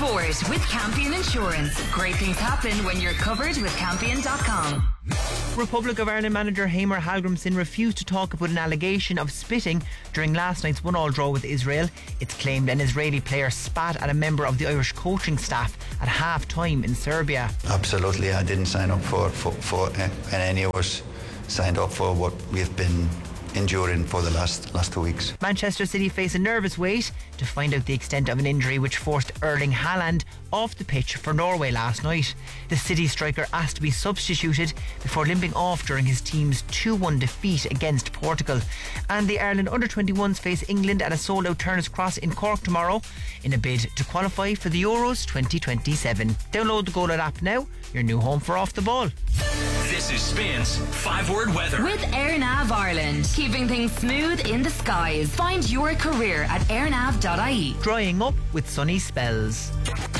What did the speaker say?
sport with Campion Insurance. Great things happen when you're covered with Campion.com. Republic of Ireland manager Heimir Hallgrímsson refused to talk about an allegation of spitting during last night's 1-1 draw with Israel. It's claimed an Israeli player spat at a member of the Irish coaching staff at half-time in Serbia. Absolutely, I didn't sign up for and any of us signed up for what we've been enduring for the last 2 weeks. Manchester City face a nervous wait to find out the extent of an injury which forced Erling Haaland off the pitch for Norway last night. The City striker asked to be substituted before limping off during his team's 2-1 defeat against Portugal. And the Ireland under-21s face England at a sold-out Turner's Cross in Cork tomorrow in a bid to qualify for the Euros 2027. Download the Go Loud app now, your new home for Off the Ball. This is Spins 5-Word Weather with AirNav Ireland, keeping things smooth in the skies. Find your career at airnav.ie. Drying up with sunny spells.